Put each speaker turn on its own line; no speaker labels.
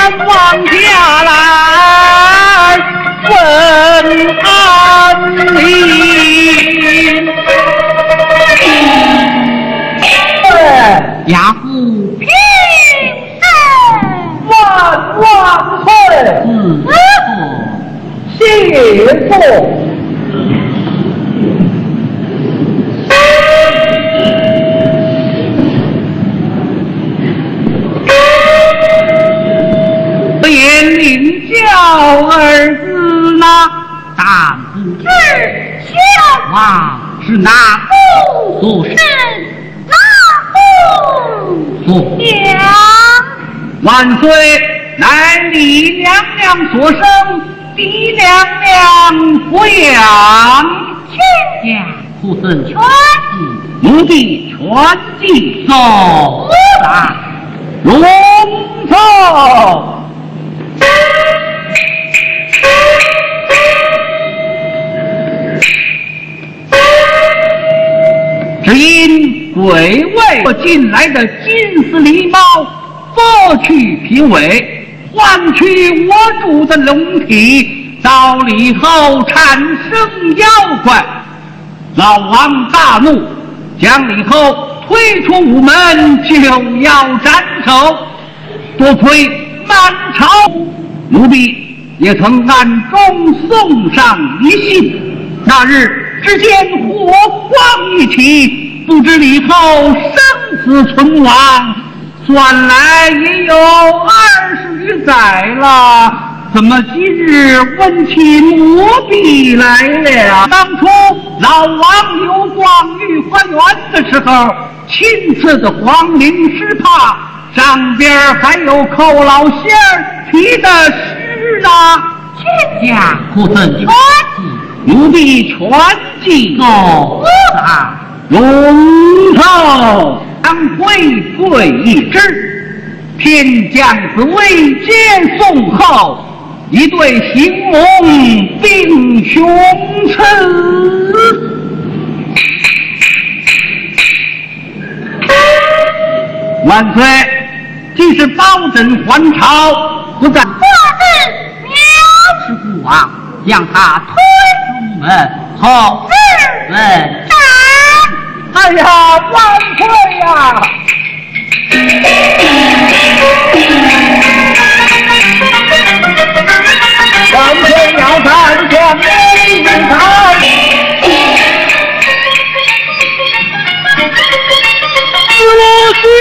咱王家来问安宁。
家父
平安，万万岁！谢过。不言领教儿子那
但不知
小
王是哪
父
所生？
所娘
万岁！乃李娘娘所生，狄娘娘抚养，
亲
家父孙
全
奴婢全计走来，荣奏。只因鬼位进来的金丝狸猫剥去皮尾，换取我主的龙体，到里后产生妖怪。老王大怒，将里后推出午门，就要斩首。多亏满朝奴婢也曾暗中送上一信，那日只见火光一起，不知里后生死存亡，算来也有20余载了。怎么今日问起奴婢来了？当初老王游逛御花园的时候，亲赐的黄陵诗帕，上边还有寇老仙儿题的诗啊。
亲
家父孙全奴婢全记奏啊，龙头当归贵一枝，天将子为接送后，一对形龙并雄雌。万岁！既是包拯还朝，不敢是父王将他推出门后问斩。
哎呀，万岁呀！